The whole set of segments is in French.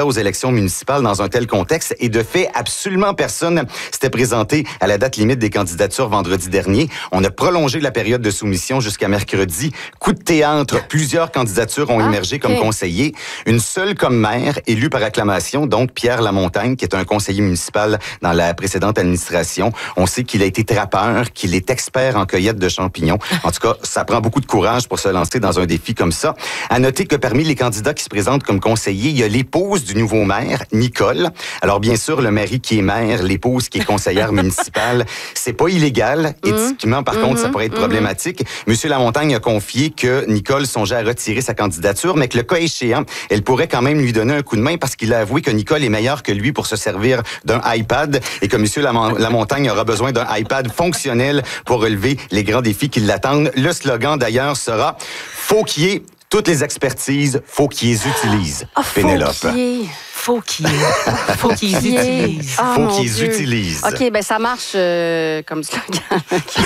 candidat aux élections municipales dans un tel contexte. Et de fait, absolument personne s'était présenté à la date limite des candidatures vendredi dernier. On a prolongé la période de soumission jusqu'à mercredi. Coup de théâtre, plusieurs candidatures ont émergé comme conseillers. Une seule comme maire, élue par acclamation, donc Pierre Lamontagne, qui est un conseiller municipal dans la précédente administration. On sait qu'il a été trappeur, qu'il est expert en cueillette de champignons. En tout cas, ça prend beaucoup de courage pour se lancer dans un défi comme ça. À noter que parmi les candidats qui se présentent comme conseillers, il y a l'épouse du nouveau maire, Nicole. Alors bien sûr, le mari qui est maire, l'épouse qui est conseillère municipale, c'est pas illégal. Éthiquement, par contre, ça pourrait être problématique. Monsieur Lamontagne a confié que Nicole songeait à retirer sa candidature, mais que le cas échéant, elle pourrait quand même lui donner un coup de main parce qu'il a avoué que Nicole est meilleure que lui pour se servir d'un iPad et que monsieur Lamontagne aura besoin d'un iPad fonctionnel pour relever les grands défis qui l'attendent. Le slogan, d'ailleurs, sera « Faut qu'il y ait toutes les expertises, faut qu'ils les utilisent. » Pénélope. Faut qu'ils utilisent. Faut qu'ils utilisent. OK, ben ça marche comme slogan.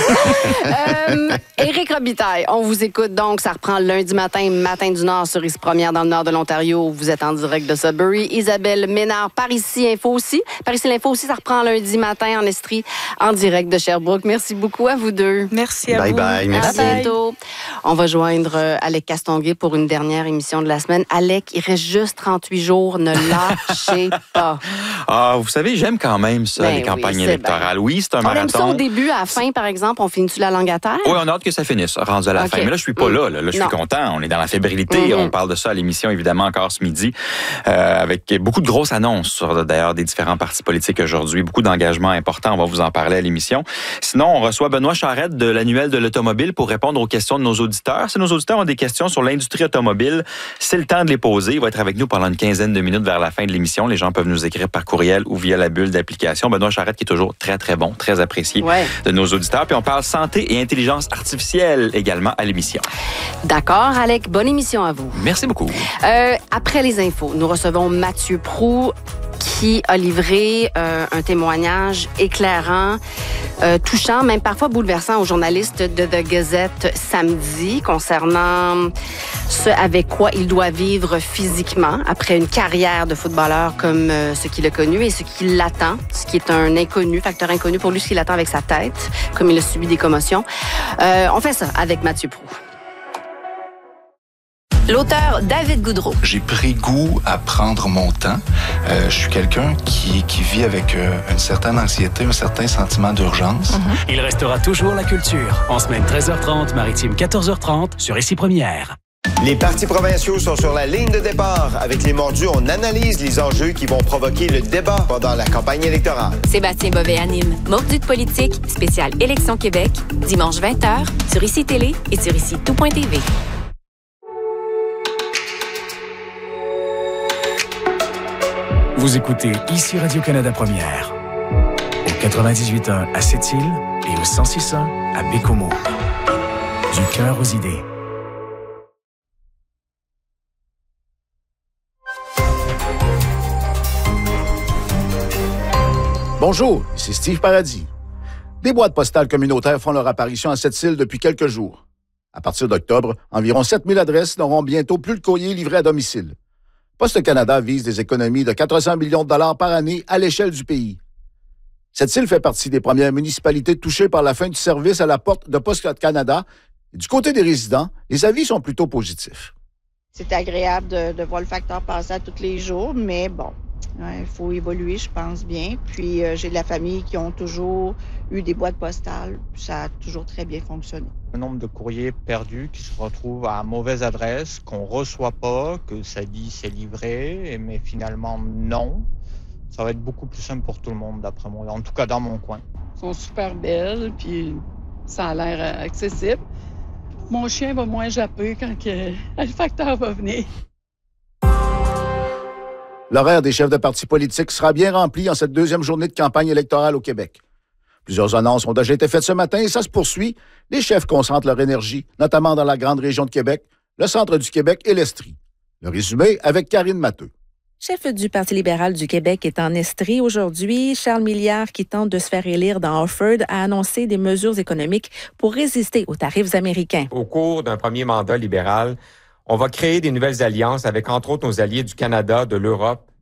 Éric Robitaille, on vous écoute donc. Ça reprend lundi matin, Matin du Nord, sur Ici Première dans le nord de l'Ontario. Vous êtes en direct de Sudbury. Isabelle Ménard, Par Ici Info aussi. Par Ici l'Info aussi, ça reprend lundi matin en Estrie, en direct de Sherbrooke. Merci beaucoup à vous deux. Merci à vous. Bye, merci. À bientôt. On va joindre Alec Castonguay pour une dernière émission de la semaine. Alec, il reste juste 38 jours. Ne lâchez pas. Ah, vous savez, j'aime quand même ça, les campagnes électorales. Oui, c'est un marathon. On aime ça au début, à la fin, par exemple, on finit-tu la langue à terre? Oui, on a hâte que ça finisse, rendu à la fin. Mais là, je suis pas là. Là, je suis content. On est dans la fébrilité. On parle de ça à l'émission, évidemment, encore ce midi, avec beaucoup de grosses annonces sur, d'ailleurs, des différents partis politiques aujourd'hui. Beaucoup d'engagements importants. On va vous en parler à l'émission. Sinon, on reçoit Benoît Charette de l'Annuel de l'Automobile pour répondre aux questions de nos auditeurs. Si nos auditeurs ont des questions sur l'industrie automobile, c'est le temps de les poser. Il va être avec nous pendant une quinzaine de minutes vers la fin de l'émission. Les gens peuvent nous écrire par courriel ou via la bulle d'application. Benoît Charette qui est toujours très, très bon, très apprécié de nos auditeurs. Puis on parle santé et intelligence artificielle également à l'émission. D'accord, Alec. Bonne émission à vous. Merci beaucoup. Après les infos, nous recevons Mathieu Proulx qui a livré un témoignage éclairant, touchant, même parfois bouleversant aux journalistes de The Gazette samedi concernant ce avec quoi il doit vivre physiquement après une carrière de footballeur comme ce qu'il a connu et ce qui l'attend, ce qui est un inconnu, facteur inconnu pour lui, ce qui l'attend avec sa tête, comme il a subi des commotions. On fait ça avec Mathieu Proulx. L'auteur David Goudreau. J'ai pris goût à prendre mon temps. Je suis quelqu'un qui vit avec une certaine anxiété, un certain sentiment d'urgence. Il restera toujours la culture. En semaine 13h30, maritime 14h30, sur Ici Première. Les partis provinciaux sont sur la ligne de départ. Avec les mordus, on analyse les enjeux qui vont provoquer le débat pendant la campagne électorale. Sébastien Bovet anime Mordus de politique, spécial Élections Québec, dimanche 20h, sur Ici Télé et sur ICI-tout.tv. Vous écoutez Ici Radio-Canada Première. Au 98.1 à Sept-Îles et au 106.1 à Bécomo. Du cœur aux idées. Bonjour, ici Steve Paradis. Des boîtes postales communautaires font leur apparition à Sept-Îles depuis quelques jours. À partir d'octobre, environ 7000 adresses n'auront bientôt plus de courrier livré à domicile. Poste Canada vise des économies de 400 millions de dollars par année à l'échelle du pays. Sept-Îles fait partie des premières municipalités touchées par la fin du service à la porte de Poste Canada. Et du côté des résidents, les avis sont plutôt positifs. C'est agréable de voir le facteur passer à tous les jours, mais bon, il faut évoluer, je pense bien. Puis j'ai de la famille qui ont toujours eu des boîtes postales, ça a toujours très bien fonctionné. Le nombre de courriers perdus qui se retrouvent à mauvaise adresse, qu'on reçoit pas, que ça dit c'est livré, mais finalement non. Ça va être beaucoup plus simple pour tout le monde, d'après moi. En tout cas, dans mon coin. Elles sont super belles, puis ça a l'air accessible. Mon chien va moins japper quand le facteur va venir. L'horaire des chefs de partis politiques sera bien rempli en cette deuxième journée de campagne électorale au Québec. Plusieurs annonces ont déjà été faites ce matin et ça se poursuit. Les chefs concentrent leur énergie, notamment dans la grande région de Québec, le centre du Québec et l'Estrie. Le résumé avec Karine Matteux. Chef du Parti libéral du Québec est en Estrie aujourd'hui. Charles Milliard, qui tente de se faire élire dans Offord, a annoncé des mesures économiques pour résister aux tarifs américains. Au cours d'un premier mandat libéral, on va créer des nouvelles alliances avec, entre autres, nos alliés du Canada, de l'Europe